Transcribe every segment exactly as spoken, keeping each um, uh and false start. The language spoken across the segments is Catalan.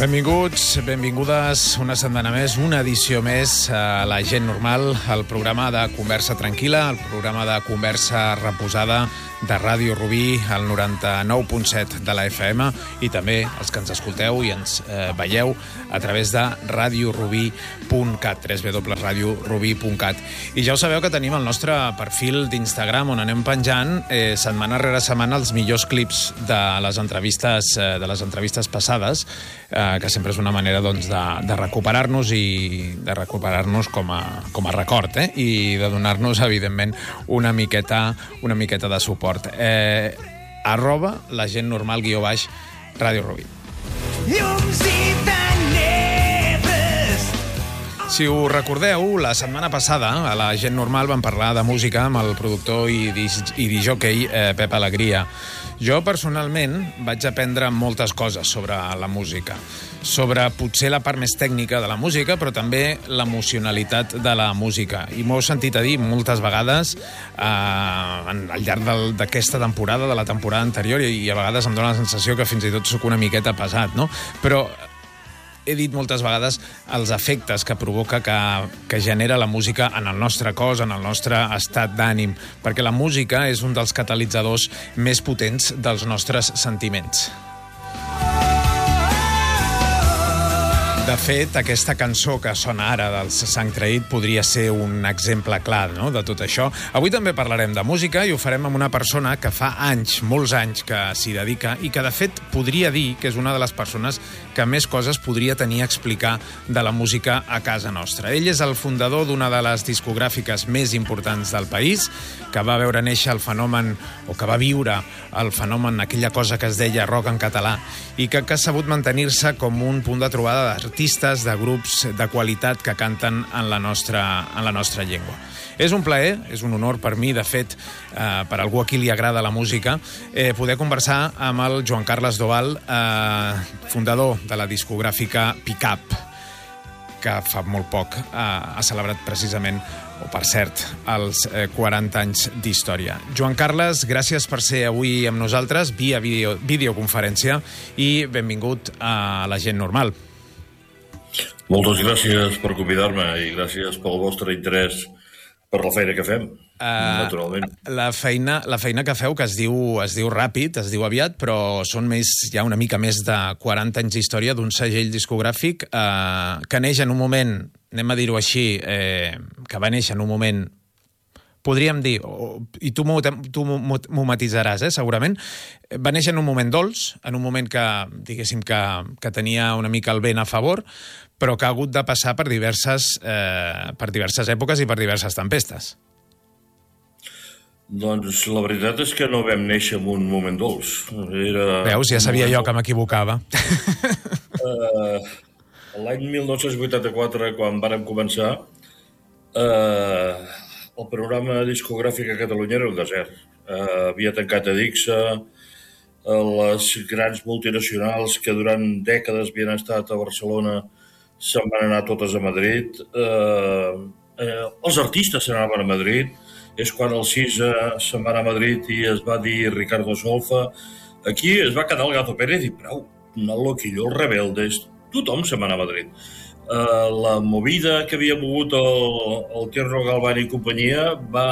Benvinguts, benvingudes una setmana més, una edició més a La Gent Normal, el programa de conversa tranquil·la, el programa de conversa reposada de Ràdio Rubí, al noranta-nou punt set de la F M, i també els que ens escolteu i ens eh, veieu a través de radio rubí punt cat, w w w punt radio rubí punt cat. I ja ho sabeu que tenim el nostre perfil d'Instagram, on anem penjant eh, setmana rere setmana els millors clips de les entrevistes, eh, de les entrevistes passades, eh, que sempre és una manera doncs, de, de recuperar-nos i de recuperar-nos com a, com a record, eh? I de donar-nos, evidentment, una miqueta, una miqueta de suport. Eh, arroba la gent normal guió baix Ràdio Rubí. Si ho recordeu, la setmana passada a La Gent Normal vam parlar de música amb el productor i, i disjockey eh, Pep Alegria. Jo, personalment, vaig aprendre moltes coses sobre la música, sobre potser la part més tècnica de la música, però també l'emocionalitat de la música. I m'ho he sentit a dir moltes vegades eh, al llarg d'aquesta temporada, de la temporada anterior, i, i a vegades em dóna la sensació que fins i tot sóc una miqueta pesat, no? Però he dit moltes vegades els efectes que provoca, que, que genera la música en el nostre cos, en el nostre estat d'ànim, perquè la música és un dels catalitzadors més potents dels nostres sentiments. De fet, aquesta cançó que sona ara dels Sang Traït podria ser un exemple clar, no?, de tot això. Avui també parlarem de música i ho farem amb una persona que fa anys, molts anys, que s'hi dedica i que, de fet, podria dir que és una de les persones que més coses podria tenir a explicar de la música a casa nostra. Ell és el fundador d'una de les discogràfiques més importants del país, que va veure néixer el fenomen, o que va viure el fenomen, aquella cosa que es deia rock en català, i que, que ha sabut mantenir-se com un punt de trobada d'artistes, de grups de qualitat que canten en la nostra, en la nostra llengua. És un plaer, és un honor per mi, de fet, eh, per algú a qui li agrada la música, eh, poder conversar amb el Joan Carles Doval, eh, fundador de la discogràfica Pickup, que fa molt poc eh, ha celebrat precisament, o per cert, els eh, quaranta anys d'història. Joan Carles, gràcies per ser avui amb nosaltres via video, videoconferència, i benvingut a La Gent Normal. Moltes gràcies per convidar-me i gràcies pel vostre interès per la feina que fem, uh, naturalment. La feina, la feina que feu, que es diu, es diu ràpid, es diu aviat, però són més, ja una mica més de quaranta anys d'història d'un segell discogràfic eh, que neix en un moment, anem a dir-ho així, eh, que va néixer en un moment, podríem dir, o, i tu m'ho tu m'ho matisaràs, eh, segurament, va néixer en un moment dolç, en un moment que, diguéssim, que, que tenia una mica el vent a favor, però que ha hagut de passar per diverses, eh, per diverses èpoques i per diverses tempestes. Doncs la veritat és que no vam néixer en un moment dolç. Era Veus, ja sabia jo que m'equivocava. Uh, L'any mil nou-cents vuitanta-quatre, quan vàrem començar, uh, el programa discogràfic a Catalunya era un desert. Uh, havia tancat a Dixa, uh, les grans multinacionals que durant dècades havien estat a Barcelona se'n van anar totes a Madrid. Eh, eh, els artistes se'n anaven a Madrid. És quan el CISA se'n va anar a Madrid i es va dir Ricardo Solfa. Aquí es va quedar el Gato Pérez i prou, el Loquillo, els Rebeldes, tothom se'n va anar a Madrid. Eh, la movida que havia mogut el, el Tierno Galván i companyia va,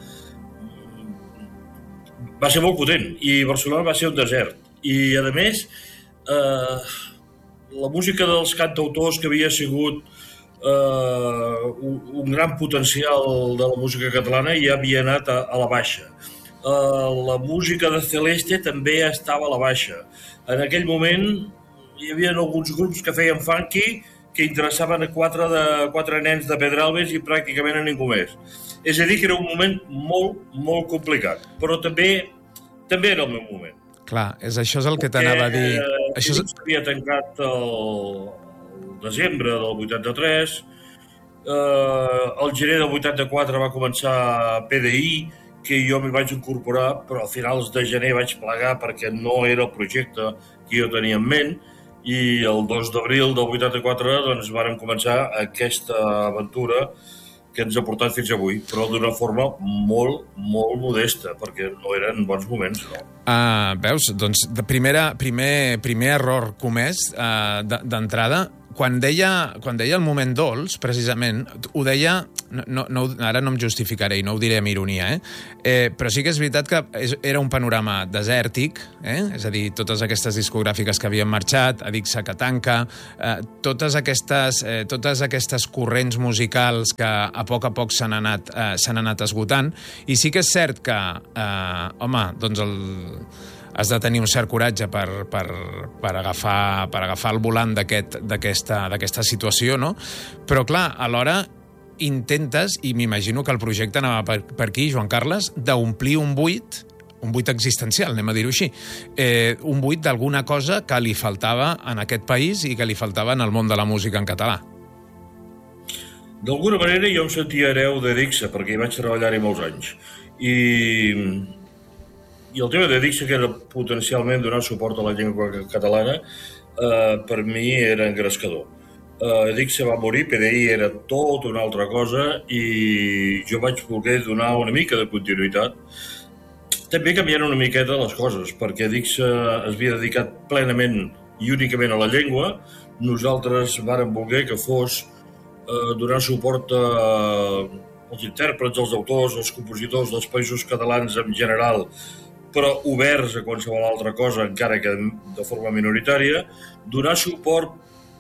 va ser molt potent i Barcelona va ser un desert. I, a més, eh, la música dels cantautors, que havia sigut eh, un, un gran potencial de la música catalana, ja havia anat a, a la baixa. Eh, la música de Celeste també estava a la baixa. En aquell moment hi havia alguns grups que feien funky que interessaven a quatre, de, quatre nens de Pedralbes i pràcticament a ningú més. És a dir, que era un moment molt, molt complicat, però també, també era el meu moment. Clar, és, això és el que t'anava a dir. Eh, això és... S'havia tancat el, el desembre del vuitanta-tres, eh, el gener del vuitanta-quatre va començar P D I, que jo m'hi vaig incorporar, però a finals de gener vaig plegar perquè no era el projecte que jo tenia en ment, i el dos d'abril del vuitanta-quatre doncs vàrem començar aquesta aventura que ens ha portat fins avui, però d'una forma molt, molt modesta, perquè no eren bons moments, no? Uh, veus? Doncs de primera, primer, primer error comès uh, d'entrada. Quan deia, quan deia el moment dolç, precisament, ho deia... No, no, ara no em justificaré i no ho diré amb ironia, eh? eh però sí que és veritat que és, era un panorama desèrtic, eh? És a dir, totes aquestes discogràfiques que havien marxat, Adixa que tanca, eh, totes, aquestes, eh, totes aquestes corrents musicals que a poc a poc s'han anat, eh, s'han anat esgotant, i sí que és cert que, eh, home, doncs el... has de tenir un cert coratge per, per, per, agafar, per agafar el volant d'aquesta aquest, situació, no? Però, clar, alhora intentes, i m'imagino que el projecte anava per, per aquí, Joan Carles, d'omplir un buit, un buit existencial, anem a dir-ho així, eh, un buit d'alguna cosa que li faltava en aquest país i que li faltava en el món de la música en català. D'alguna manera jo em sentia hereu de Dixa, perquè hi vaig treballar-hi molts anys. I... I el tema de Dixa, que era potencialment donar suport a la llengua catalana, eh, per mi era engrescador. Eh, Dixa va morir, P D I era tot una altra cosa i jo vaig voler donar una mica de continuïtat. També canviant una miqueta les coses, perquè Dixa es havia dedicat plenament i únicament a la llengua. Nosaltres vàrem voler que fos eh, donar suport a, als intèrprets, als autors, als compositors dels països catalans en general, però oberts a qualsevol altra cosa, encara que de forma minoritària, donar suport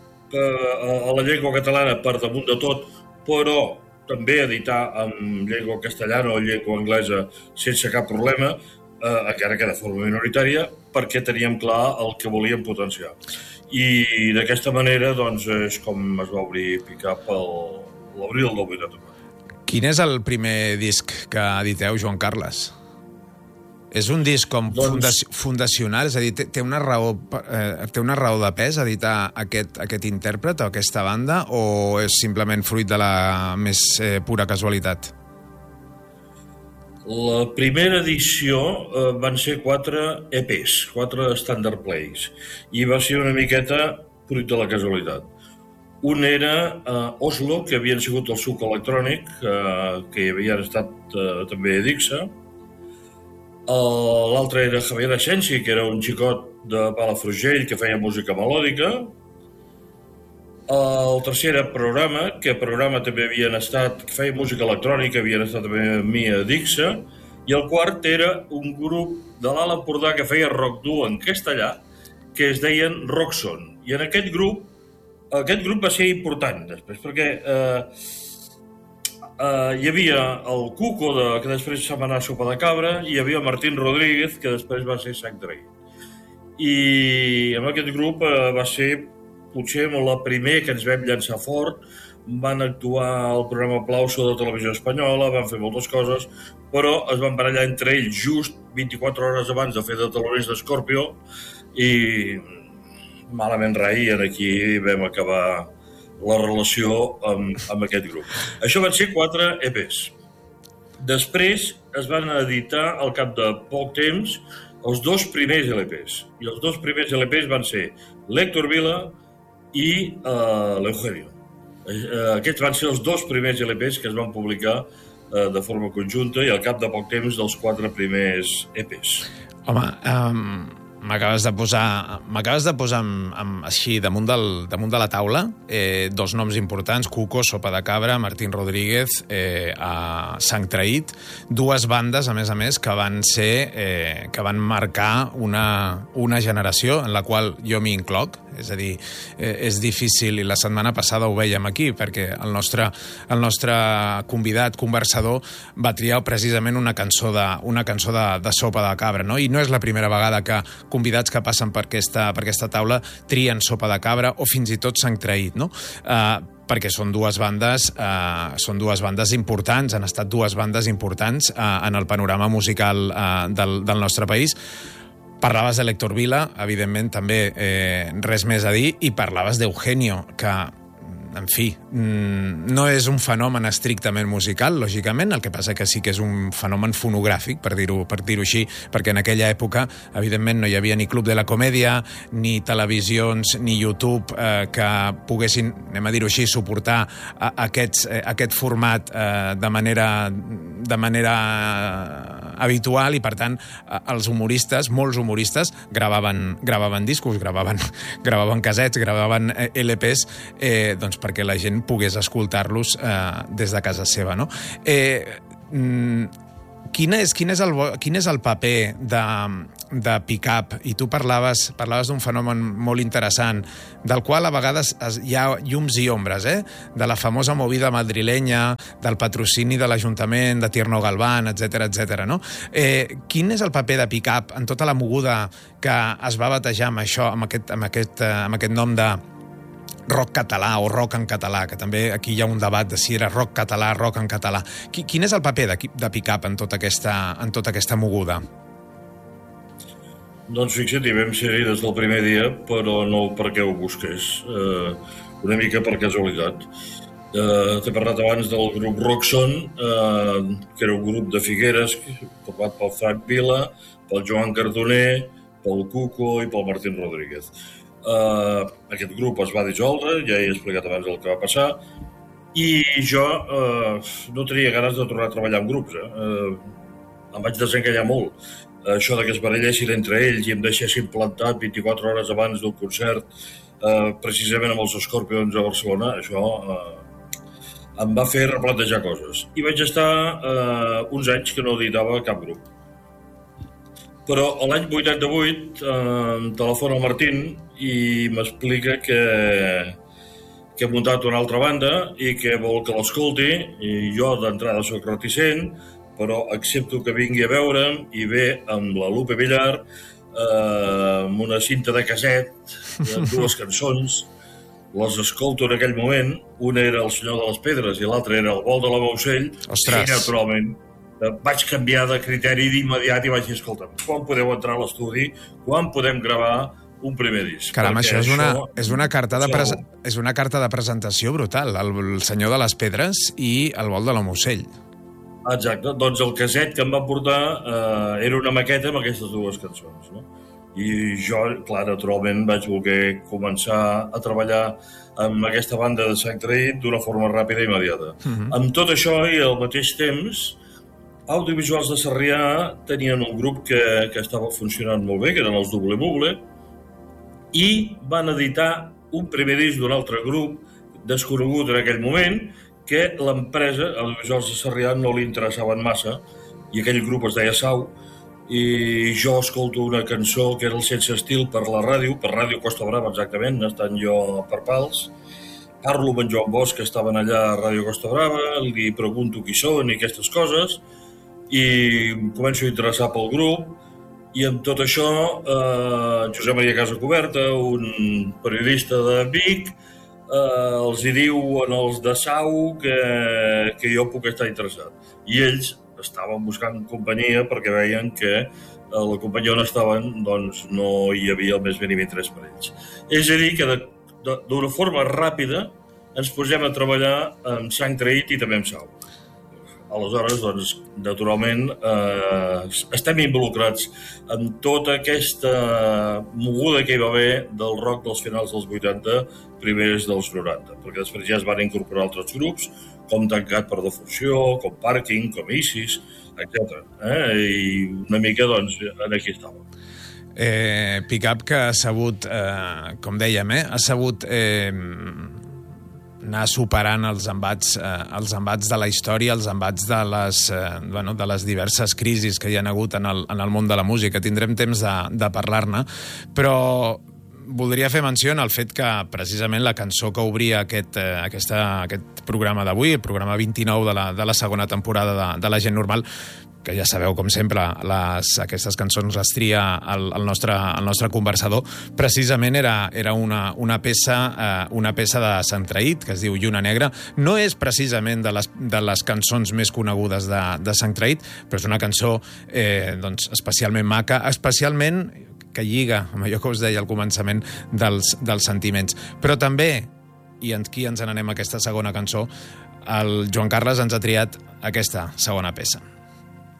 a la llengua catalana per damunt de tot, però també editar en llengua castellana o llengua anglesa sense cap problema, eh, encara que de forma minoritària, perquè teníem clar el que volíem potenciar. I d'aquesta manera, doncs, és com es va obrir Pickup l'abril del vuitanta-quatre. Quin és el primer disc que editeu, Joan Carles? És un disc com doncs... fundacional, és a dir, té, té, una raó, eh, té una raó de pes editar aquest, aquest intèrpret o aquesta banda, o és simplement fruit de la més eh, pura casualitat? La primera edició eh, van ser quatre E Pes, quatre standard plays, i va ser una miqueta fruit de la casualitat. Un era eh, Oslo, que havien sigut el suc electrònic, eh, que hi havien estat eh, també a Dixa. L'altre era Javier Asensi, que era un xicot de Palafrugell que feia música melòdica. El tercer era Programa, que Programa també havien estat, que feia música electrònica, havien estat també amb mi a Dixa. I el quart era un grup de l'Alt Empordà que feia rock dur en castellà, que es deien Rockson. I en aquest grup, aquest grup va ser important després, perquè eh, Uh, hi havia el Cuco, de, que després se'n va anar a Sopa de Cabra, i hi havia Martín Rodríguez, que després va ser Sang Traït. I amb aquest grup uh, va ser potser la primer que ens vam llançar fort. Van actuar al programa Aplauso de Televisió Espanyola, van fer moltes coses, però es van barallar entre ells just vint-i-quatre hores abans de fer de taloners d'Escorpio i malament raïen aquí vam acabar la relació amb, amb aquest grup. Això van ser quatre E Pes. Després es van editar al cap de poc temps els dos primers L Pes. I els dos primers L Pes van ser l'Héctor Vila i uh, l'Eugenio. Uh, aquests van ser els dos primers L Pes que es van publicar uh, de forma conjunta i al cap de poc temps dels quatre primers E Pes. Home, um, m'acabes de posar, m'acabes de posar amb, amb, així damunt, del, damunt de la taula eh, dos noms importants, Cuco, Sopa de Cabra, Martín Rodríguez, eh, a Sang Traït, dues bandes, a més a més, que van ser, eh, que van marcar una, una generació en la qual jo m'hi incloc. És a dir, eh, és difícil, i la setmana passada ho vèiem aquí, perquè el nostre, el nostre convidat, conversador, va triar precisament una cançó de, una cançó de, de Sopa de Cabra, no? I no és la primera vegada que convidats que passen per aquesta, per aquesta taula trien Sopa de Cabra o fins i tot Sang Traït, no? Uh, perquè són dues bandes, uh, són dues bandes importants, han estat dues bandes importants uh, en el panorama musical uh, del, del nostre país. Parlaves de l'Héctor Vila, evidentment també eh, res més a dir, i parlaves d'Eugenio, que en fi, no és un fenomen estrictament musical, lògicament, el que passa que sí que és un fenomen fonogràfic, per dir-ho per dir-ho així, perquè en aquella època, evidentment, no hi havia ni Club de la Comèdia, ni televisions, ni YouTube eh, que poguessin, anem a dir-ho així, suportar a, aquests, eh, aquest format eh, de manera de manera habitual, i per tant els humoristes, molts humoristes gravaven, gravaven discos, gravaven, gravaven casets, gravaven L Ps, eh, doncs perquè la gent pogués escoltar-los eh, des de casa seva, no? Eh, mm, Quin és, quin és, el, quin és el paper de, de pick-up? I tu parlaves, parlaves d'un fenomen molt interessant, del qual a vegades es, hi ha llums i ombres, eh? De la famosa movida madrilenya, del patrocini de l'Ajuntament, de Tierno Galván, etcètera, etcètera, no? Eh, quin és el paper de pick-up en tota la moguda que es va batejar amb això, amb aquest, amb aquest, amb aquest nom de rock català o rock en català, que també aquí hi ha un debat de si era rock català, rock en català. Quin és el paper de, de pick-up en tota aquesta, en tota aquesta moguda? Doncs fixa't, hi vam ser-hi des del primer dia, però no perquè ho busqués, eh, una mica per casualitat. Eh, T'he parlat abans del grup Roxon, eh, que era un grup de Figueres format pel Frank Vila, pel Joan Cardoner, pel Cuco i pel Martín Rodríguez. Uh, aquest grup es va dissoldre, ja he explicat abans el que va passar, i jo uh, no tenia ganes de tornar a treballar en grups. Eh? Uh, em vaig desencallar molt. Uh, això de que es barallessin entre ells i em deixessin plantat vint-i-quatre hores abans d'un concert, uh, precisament amb els Scorpions a Barcelona, això uh, em va fer replantejar coses. I vaig estar uh, uns anys que no editava cap grup. Però l'any vuitanta-vuit eh, em telefona el Martín i m'explica que, que he muntat una altra banda i que vol que l'escolti, i jo d'entrada soc reticent, però accepto que vingui a veure'm i ve amb la Lupe Villar, eh, amb una cinta de caset, amb dues cançons, les escolto en aquell moment, una era El senyor de les pedres i l'altra era El vol de la Mausell, i naturalment vaig canviar de criteri d'immediat i vaig dir, escolta, quan podeu entrar a l'estudi, quan podem gravar un primer disc? Caram, això és una, és, una carta de prese... és una carta de presentació brutal, el, el senyor de les pedres i El vol de la Mausell. Exacte, doncs el caset que em va portar eh, era una maqueta amb aquestes dues cançons, no? I jo, clar, naturalment vaig voler començar a treballar amb aquesta banda de Sang Traït d'una forma ràpida i immediata. Uh-huh. Amb tot això i al mateix temps, Audiovisuals de Sarrià tenien un grup que, que estava funcionant molt bé, que eren els Double Buble, i van editar un primer disc d'un altre grup, desconegut en aquell moment, que l'empresa, Audiovisuals de Sarrià, no li interessaven massa, i aquell grup es deia Sau, i jo escolto una cançó que era el Sense Estil per la ràdio, per Ràdio Costa Brava exactament, estant jo per Pals, parlo amb en Joan Bosch, que estaven allà a Ràdio Costa Brava, li pregunto qui són i aquestes coses, i em començo a interessar pel grup, i amb tot això eh, Josep Maria Casacoberta, un periodista de Vic, eh, els hi diu als de Sau que, que jo puc estar interessat. I ells estaven buscant companyia perquè veien que a la companyia on estaven doncs, no hi havia el més mínim interès per ells. És a dir, que d'una forma ràpida ens posem a treballar amb Sang Traït i també amb Sau. Aleshores, doncs, naturalment, eh, estem involucrats en tota aquesta moguda que hi va haver del rock dels finals dels vuitanta, primers dels noranta, perquè després ja es van incorporar altres grups, com Tancat per Defunció, com Parking, com Isis, etcètera. Eh? I una mica, doncs, aquí estàvem. Eh, Pick-up que ha sabut, eh, com dèiem, eh, ha sabut... Eh, anar superant els embats, eh, els embats de la història, els embats de les, eh, bueno, de les diverses crisis que hi ha hagut en el, en el món de la música. Tindrem temps de, de parlar-ne, però voldria fer menció en el fet que precisament la cançó que obria aquest, eh, aquesta, aquest programa d'avui, el programa vint-i-nou de la, de la segona temporada de, de La gent normal, que ja sabeu, com sempre, les, aquestes cançons les tria el, el, nostre, el nostre conversador, precisament era, era una, una, peça, eh, una peça de Sant Traït, que es diu Lluna Negra. No és precisament de les, de les cançons més conegudes de, de Sant Traït, però és una cançó eh, doncs, especialment maca, especialment que lliga amb allò que us deia al començament dels, dels sentiments. Però també i amb qui ens n'anem a aquesta segona cançó. El Joan Carles ens ha triat aquesta segona peça.